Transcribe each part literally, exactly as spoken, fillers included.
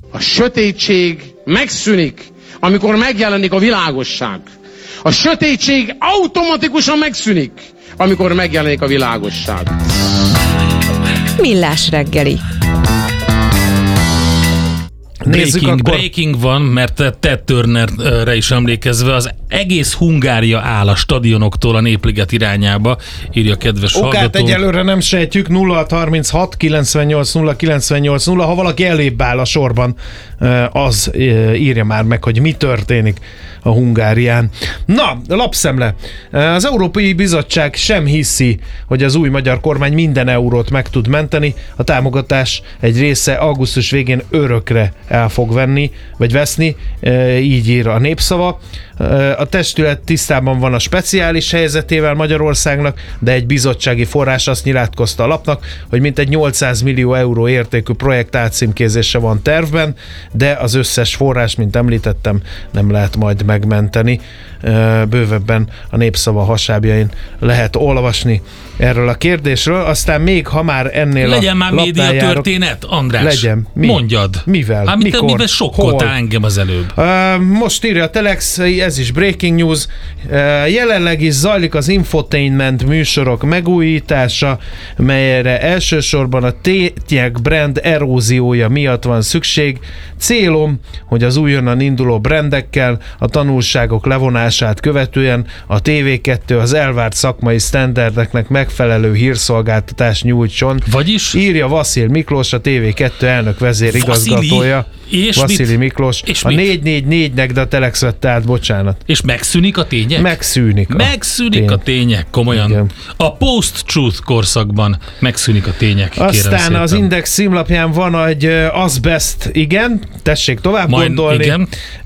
A sötétség megszűnik, amikor megjelenik a világosság. A sötétség automatikusan megszűnik, amikor megjelenik a világosság. Millás reggeli. Breaking, akkor... breaking van, mert Ted Turnerre is emlékezve az egész Hungária áll a stadionoktól a Népliget irányába, írja kedves Okát hallgató. egyelőre nem sejtjük, nulla hat harminchat kilencvennyolc nulla kilencvennyolc nulla, ha valaki elébb áll a sorban, az írja már meg, hogy mi történik a Hungárián. Na, lapszemle. Az Európai Bizottság sem hiszi, hogy az új magyar kormány minden eurót meg tud menteni. A támogatás egy része augusztus végén örökre el fog venni, vagy veszni, így ír a Népszava. A testület tisztában van a speciális helyzetével Magyarországnak, de egy bizottsági forrás azt nyilatkozta a lapnak, hogy mintegy nyolcszáz millió euró értékű projekt átcímkézése van tervben, de az összes forrás, mint említettem, nem lehet majd megmenteni. Bővebben a Népszava hasábjain lehet olvasni erről a kérdésről. Aztán még, ha már ennél legyen a már média történet, András. Legyen. Mi? Mondjad. Mivel? Hát, mikor? Mivel sokkoltál engem az előbb? Uh, most írja a Telex, ez is breaking news. Uh, jelenleg is zajlik az infotainment műsorok megújítása, melyre elsősorban a Tétjek brand eróziója miatt van szükség. Célom, hogy az újonnan induló brandekkel a tanulságok levonását követően a té vé kettő az elvárt szakmai sztenderdeknek megfelelő hírszolgáltatást nyújtson. Vagyis? Írja Vasil Miklós, a té vé kettő elnök vezérigazgatója. És Vasszili Miklós. És a négy négy négynek, de a Telex vette át, bocsánat. És megszűnik a tények? Megszűnik. A megszűnik tény. a tények, komolyan. Igen. A post-truth korszakban megszűnik a tények. Aztán az Index címlapján van egy azbest, igen, tessék tovább Majd, gondolni. Igen.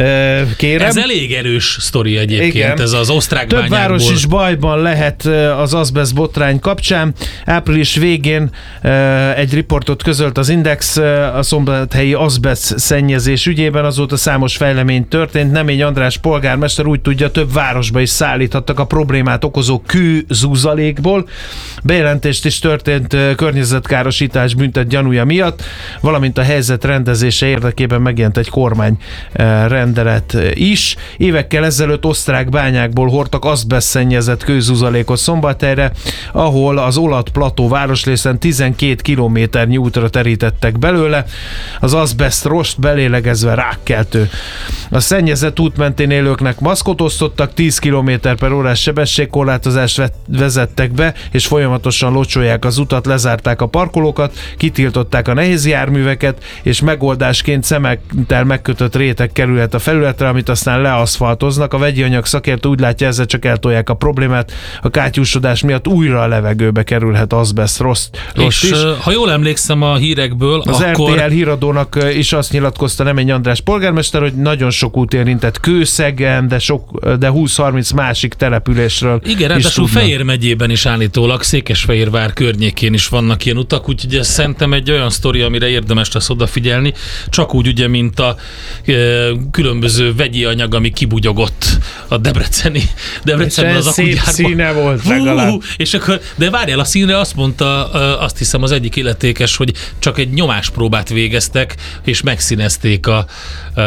Kérem. Ez elég erős sztori egyébként, igen. Ez az osztrák Több bányákból. város is bajban lehet az azbest botrány kapcsán. Április végén egy riportot közölt az Index a szombathelyi azbest szennyezés ügyében, azóta számos fejlemény történt. Nemény András polgármester úgy tudja, több városba is szállíthattak a problémát okozó kőzúzalékból. Bejelentést is történt környezetkárosítás büntet gyanúja miatt, valamint a helyzet rendezése érdekében megjelent egy kormány rendelet is. Évekkel ezelőtt osztrák bányákból hordtak azbest szennyezett kőzúzalékot Szombathelyre, ahol az Olat plató városrészen tizenkét kilométernyi útra terítettek belőle. Az azbest rost belélegezve rákkeltő. A szennyezett út mentén élőknek maszkot osztottak, tíz kilométer per órás sebességkorlátozást vezettek be, és folyamatosan locsolják az utat, lezárták a parkolókat, kitiltották a nehéz járműveket, és megoldásként cementtel megkötött réteg kerülhet a felületre, amit aztán leaszfaltoznak. A vegyi anyag szakértő úgy látja, ezzel csak eltolják a problémát. A kátyúsodás miatt újra a levegőbe kerülhet azbest rost, rost és is. ha jól emlékszem a hírekből, az akkor... er té el híradónak is azt nyilatkozta Nemény András polgármester, hogy nagyon sok út érintett Kőszegen, de, sok, de húsz-harminc másik településről. Igen, ráadásul Fejér megyében is állítólag, Székesfehérvár környékén is vannak ilyen utak, úgyhogy ez szerintem egy olyan sztori, amire érdemes lesz odafigyelni, csak úgy ugye, mint a e, különböző vegyi anyag, ami kibugyogott a debreceni, Debrecenben az akugyárban. Szép színe volt legalább. Hú, és akkor, de várjál, a színre azt mondta, azt hiszem az egyik illetékes, hogy csak egy nyomáspróbát végeztek, és megszínezték a uh,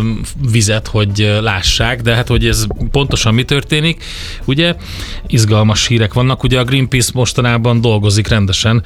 vizet, hogy lássák, de hát, hogy ez pontosan mi történik, ugye, izgalmas hírek vannak, ugye a Greenpeace mostanában dolgozik rendesen,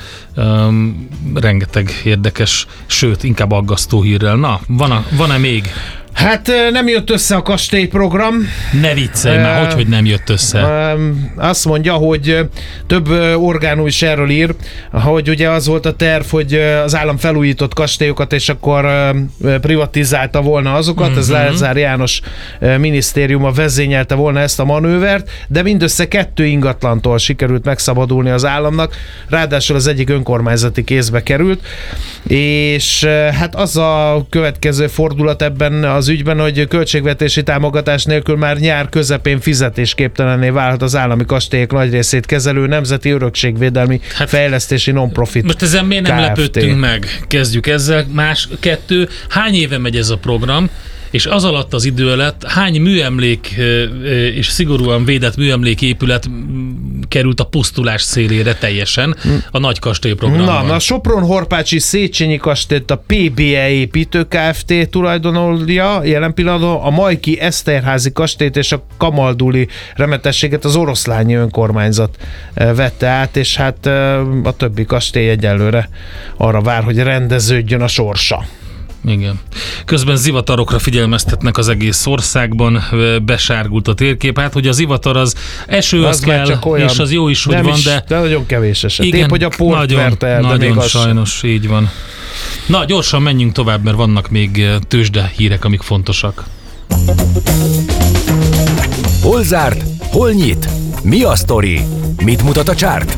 um, rengeteg érdekes, sőt, inkább aggasztó hírrel. Na, van-e, van-e még? Hát nem jött össze a kastélyprogram. Ne viccelj már, hogy, hogy nem jött össze. Azt mondja, hogy több orgánum is erről ír, hogy ugye az volt a terv, hogy az állam felújított kastélyokat, és akkor privatizálta volna azokat, mm-hmm. ez Lázár János minisztériuma vezényelte volna ezt a manővert, de mindössze kettő ingatlantól sikerült megszabadulni az államnak, ráadásul az egyik önkormányzati kézbe került, és hát az a következő fordulat ebben az ügyben, hogy költségvetési támogatás nélkül már nyár közepén fizetésképtelenné válhat az állami kastélyok nagy részét kezelő Nemzeti Örökségvédelmi hát, Fejlesztési Non-Profit. Most ezen miért nem Kft. lepődtünk meg? Kezdjük ezzel. Más kettő. Hány éve megy ez a program? És az alatt az idő alatt hány műemlék és szigorúan védett műemléképület került a pusztulás szélére teljesen a nagy kastélyprogramban. Na, a Sopron-Horpácsi Széchenyi kastélyt a pé bé é építő Kft. Tulajdonolja jelen pillanatban, a Majki Eszterházi kastélyt és a Kamalduli remetességet az Oroszlányi önkormányzat vette át, és hát a többi kastély egyelőre arra vár, hogy rendeződjön a sorsa. Igen. Közben zivatarokra figyelmeztetnek az egész országban, besárgult a térkép. Hát, hogy a zivatar az eső, az, az kell, olyan, és az jó is, hogy van, is, de... de nagyon kevés eset. Igen, épp, hogy a port nagyon, verte el, nagyon de még az sajnos, sem. Így van. Na, gyorsan menjünk tovább, mert vannak még tőzsde hírek, amik fontosak. Hol zárt? Hol nyit? Mi a sztori? Mit mutat a csárt?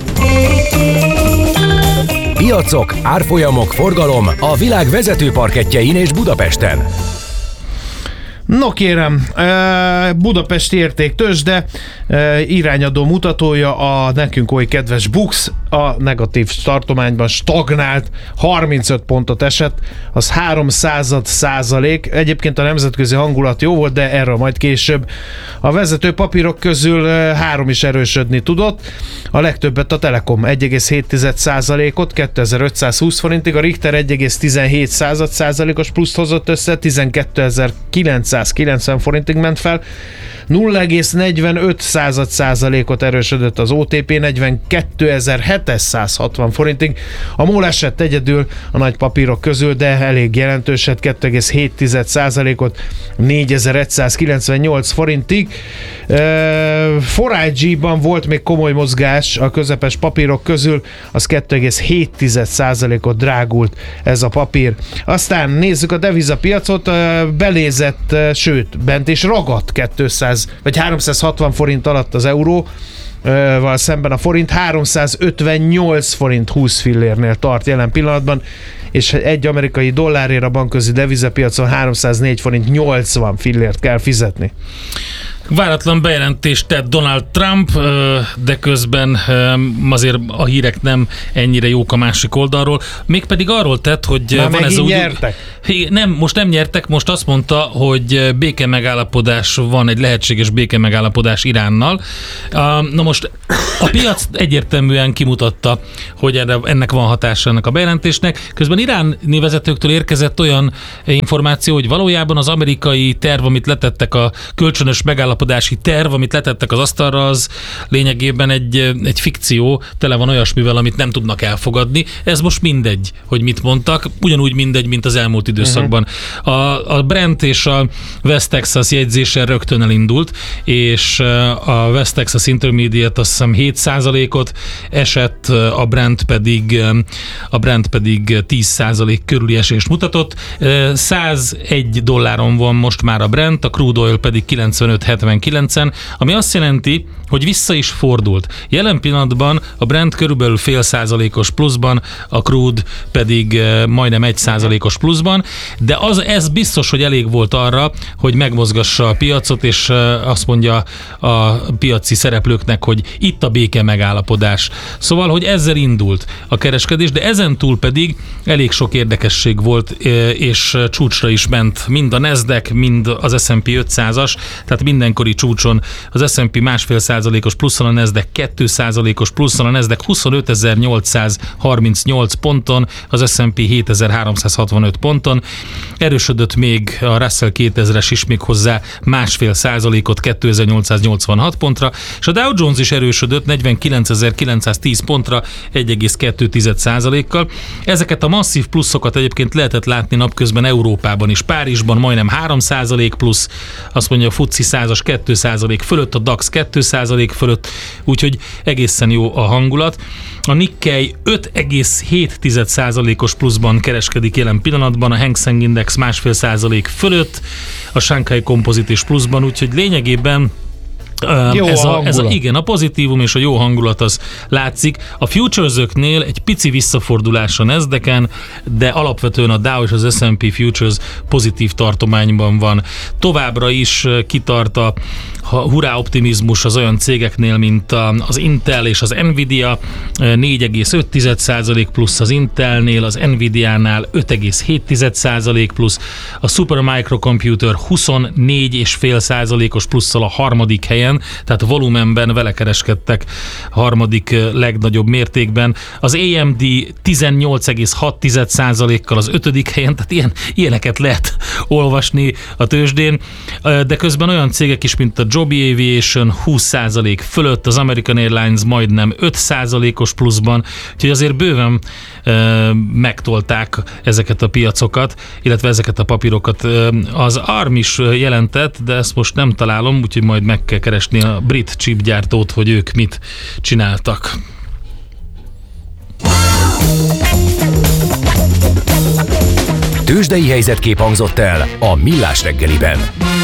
Piacok, árfolyamok, forgalom a világ vezető parkettjein és Budapesten. No kérem, Budapest értéktőzsde irányadó mutatója a nekünk oly kedves BUX, a negatív tartományban stagnált, harmincöt pontot esett, az három század százalék. Egyébként a nemzetközi hangulat jó volt, de erről majd később. A vezető papírok közül három is erősödni tudott, a legtöbbet a Telekom egy egész hét százalékot, kétezer-ötszázhúsz forintig, a Richter egy egész tizenhét százalékos pluszt hozott össze, tizenkétezer-kilencszázkilencven forintig ment fel, nulla egész negyvenöt százalékot erősödött az o té pé, negyvenkétezer-hétszázhatvan forintig. A MOL esett egyedül a nagy papírok közül, de elég jelentőset, kettő egész hét százalékot, négyezer-százkilencvennyolc forintig. négy gé-ban volt még komoly mozgás a közepes papírok közül, az kettő egész hét százalékot drágult ez a papír. Aztán nézzük a devizapiacot, belézett, sőt, bent is ragadt kétszáz vagy háromszázhatvan forint alatt az euró, val szemben a forint háromszázötvennyolc forint húsz fillérnél tart jelen pillanatban, és egy amerikai dollárért a bankközi devizapiacon háromszáznégy forint nyolcvan fillért kell fizetni. Váratlan bejelentést tett Donald Trump, de közben azért a hírek nem ennyire jók a másik oldalról. Mégpedig arról tett, hogy Már van ez a... nyertek. Nem, most nem nyertek, most azt mondta, hogy béke megállapodás van, egy lehetséges béke megállapodás Iránnal. Na most a piac egyértelműen kimutatta, hogy ennek van hatása ennek a bejelentésnek. Közben iráni vezetőktől érkezett olyan információ, hogy valójában az amerikai terv, amit letettek, a kölcsönös megállapodási terv, amit letettek az asztalra, az lényegében egy, egy fikció, tele van olyasmivel, amit nem tudnak elfogadni. Ez most mindegy, hogy mit mondtak, ugyanúgy mindegy, mint az elmúlt időszakban. Uh-huh. A, a Brent és a West Texas jegyzéssel rögtön elindult, és a West Texas Intermediate azt hiszem hét százalékot esett, a Brent pedig a Brent pedig tíz százalék körüli esést mutatott. százegy dolláron van most már a Brent, a crude oil pedig kilencvenöt hetvenkilencen, ami azt jelenti, hogy vissza is fordult. Jelen pillanatban a Brent körülbelül fél százalékos pluszban, a crude pedig majdnem egy százalékos pluszban, de az, ez biztos, hogy elég volt arra, hogy megmozgassa a piacot, és azt mondja a piaci szereplőknek, hogy itt a béke megállapodás. Szóval, hogy ezzel indult a kereskedés, de ezen túl pedig elég sok érdekesség volt, és csúcsra is ment mind a Nasdaq, mind az es and pé ötszázas, tehát mindenkori csúcson az es and pé másfél százalékos plusszal, a Nasdaq két százalékos plusszal, a Nasdaq huszonötezer-nyolcszázharmincnyolc ponton, az es and pé hétezer-háromszázhatvanöt ponton, erősödött még a Russell kétezres is, még hozzá másfél százalékot kétezer-nyolcszáznyolcvanhat pontra, és a Dow Jones is erősödött negyvenkilencezer-kilencszáztíz pontra egy egész kettő százalékkal. Ezeket a masszív pluszokat egyébként lehetett látni napközben Európában is. Párizsban majdnem három százalék plusz, azt mondja a FTSE százas két százalék fölött, a DAX két százalék fölött, úgyhogy egészen jó a hangulat. A Nikkei öt egész hét százalékos pluszban kereskedik jelen pillanatban, a Hang Seng Index másfél százalék fölött, a Shanghai Composite is pluszban, úgyhogy lényegében Jó ez, a, a, ez a, igen, a pozitívum és a jó hangulat az látszik. A futuresöknél egy pici visszafordulás a Nasdaqen, de alapvetően a Dow és az es and pé Futures pozitív tartományban van. Továbbra is kitart a, ha hurrá optimizmus az olyan cégeknél, mint az Intel és az Nvidia, négy egész öt százalék plusz az Intelnél, az Nvidia-nál öt egész hét százalék plusz, a Supermicrocomputer huszonnégy egész öt százalékos plusszal a harmadik helyen, tehát a volumenben vele kereskedtek a harmadik legnagyobb mértékben. Az á em dé tizennyolc egész hat százalékkal az ötödik helyen, tehát ilyen, ilyeneket lehet olvasni a tőzsdén, de közben olyan cégek is, mint a Joby Aviation húsz százalék fölött, az American Airlines majdnem öt százalékos pluszban, úgyhogy azért bőven e, megtolták ezeket a piacokat, illetve ezeket a papírokat. Az Arm is jelentett, de ezt most nem találom, úgyhogy majd meg kell keresni a brit chipgyártót, hogy ők mit csináltak. Tőzsdei helyzetkép hangzott el a Millás reggeliben.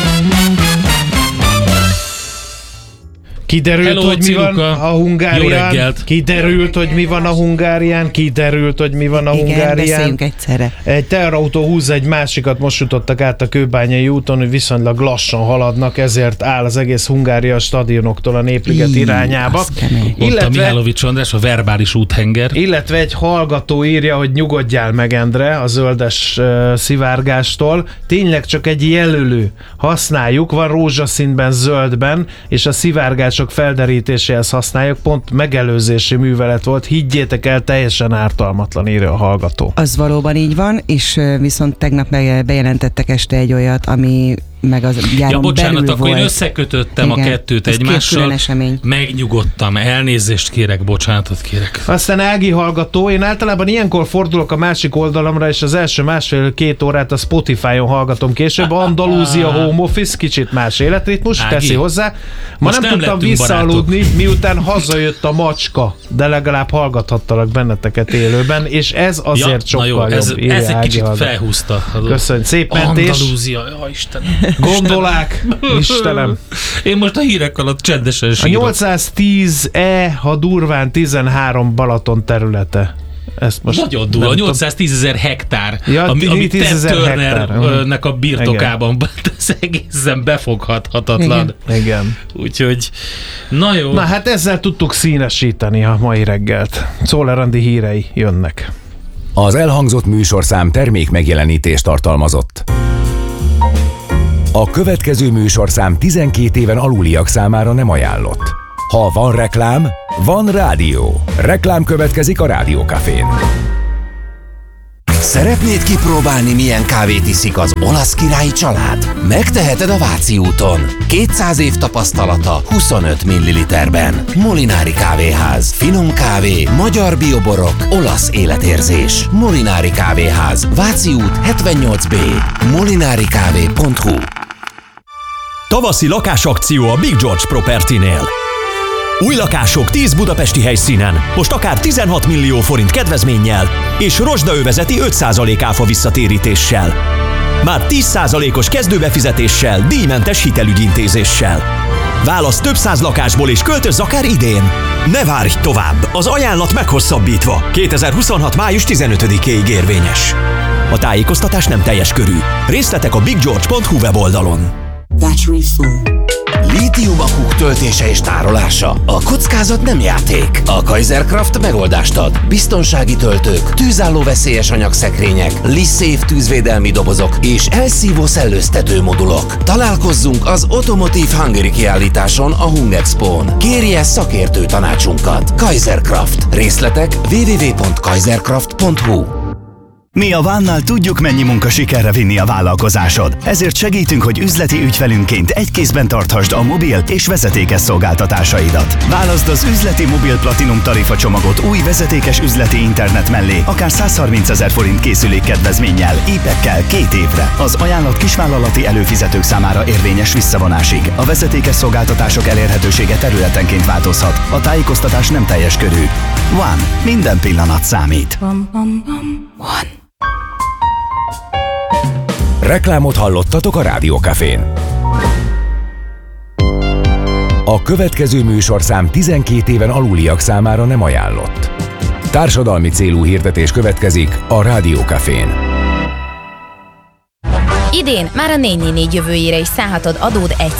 Kiderült, Hello, hogy mi Ciruka. van a Hungárián. Jó reggelt. Kiderült, hogy mi van a Hungárián. Kiderült, hogy mi van a Igen, Hungárián. beszéljünk egyszerre. Egy teherautó húz egy másikat, most jutottak át a Kőbányai úton, hogy viszonylag lassan haladnak, ezért áll az egész Hungária a stadionoktól a Népliget Í, irányába. az kemény. Mondta Mihálovics András, a verbális úthenger. Illetve egy hallgató írja, hogy nyugodjál meg, Endre, a zöldes uh, szivárgástól. Tényleg csak egy jelölő. Használjuk, van rózsaszínben, zöldben, és a szivárgások felderítéséhez használjuk. Pont megelőzési művelet volt. Higgyétek el, teljesen ártalmatlan, írja a hallgató. Az valóban így van, és ö, viszont tegnap be- bejelentettek este egy olyat, ami meg az gyáron Ja, bocsánat, belül akkor volt. én összekötöttem Igen, a kettőt ez két egymással. külön esemény. Megnyugodtam, elnézést kérek, bocsánatot kérek. Aztán Ági hallgató, én általában ilyenkor fordulok a másik oldalamra, és az első másfél-két órát a Spotify-on hallgatom később. Andalúzia Home Office, kicsit más életritmus, Ági, teszi hozzá. Ma most nem, nem tudtam lettünk visszaaludni, miután hazajött a macska, de legalább hallgathattalak benneteket élőben, és ez azért Ja, na sokkal jó, ez, jobb. írja ez egy Ági kicsit hallgató. felhúzta. Köszönj, szép mentés. Andalúzia, ja Istenem. Gondolák, Istenem. Én most a hírek alatt csendesen A sírok. nyolcszáztíz E, ha durván tizenhárom Balaton területe. Ezt most Nagyon durva, nem tudom. nyolcszáztízezer hektár, Ja, ami, ami Ted tízezer hektár. Turnernek a birtokában, ez egészen befoghatatlan. Igen. Igen. Úgyhogy, na jó. Na hát ezzel tudtuk színesíteni a mai reggelt. Czoller Andi hírei jönnek. Az elhangzott műsorszám termék megjelenítést tartalmazott. A következő műsorszám tizenkét éven aluliak számára nem ajánlott. Ha van reklám, van rádió. Reklám következik a Rádió Cafén. Szeretnéd kipróbálni, milyen kávét iszik az olasz királyi család? Megteheted a Váci úton. kétszáz év tapasztalata huszonöt milliliterben. Molinári Kávéház. Finom kávé, magyar bioborok, olasz életérzés. Molinári Kávéház. Váci út hetvennyolc B. molinari kávé pont hu. Tavaszi lakásakció a Big George Property-nél. Új lakások tíz budapesti helyszínen, most akár tizenhat millió forint kedvezménnyel és rozsdaövezeti öt százalék áfa visszatérítéssel. Már tíz százalékos kezdőbefizetéssel, díjmentes hitelügyintézéssel. Válasz több száz lakásból és költözz akár idén. Ne várj tovább, az ajánlat meghosszabbítva. kétezer-huszonhat. május tizenötödikéig érvényes. A tájékoztatás nem teljes körű. Részletek a big george pont hu weboldalon. Battery full. Lítium-akuk töltése és tárolása. A kockázat nem játék. A Kaiserkraft megoldást ad. Biztonsági töltők, tűzálló veszélyes anyagszekrények, LiSafe tűzvédelmi dobozok és elszívó szellőztető modulok. Találkozzunk az Automotive Hungary kiállításon a Hungexpón. Kérje szakértő tanácsunkat. Kaiserkraft. Részletek double-u double-u double-u pont kaiserkraft pont hu. Mi a Vánnál tudjuk, mennyi munka sikerre vinni a vállalkozásod. Ezért segítünk, hogy üzleti ügyfelünként egy kézben tarthasd a mobil és vezetékes szolgáltatásaidat. Válaszd az üzleti mobil platinum tarifa csomagot új vezetékes üzleti internet mellé, akár százharmincezer forint készülék kedvezménnyel, épekkel két évre. Az ajánlat kisvállalati előfizetők számára érvényes visszavonásig. A vezetékes szolgáltatások elérhetősége területenként változhat. A tájékoztatás nem teljes körű. One. Minden pillanat számít. One. Reklámot hallottatok a Rádió Cafén. A következő műsorszám tizenkét éven aluliak számára nem ajánlott. Társadalmi célú hirdetés következik a Rádió Cafén. Idén már a négy négy négy jövőjére is szállhatod adód egy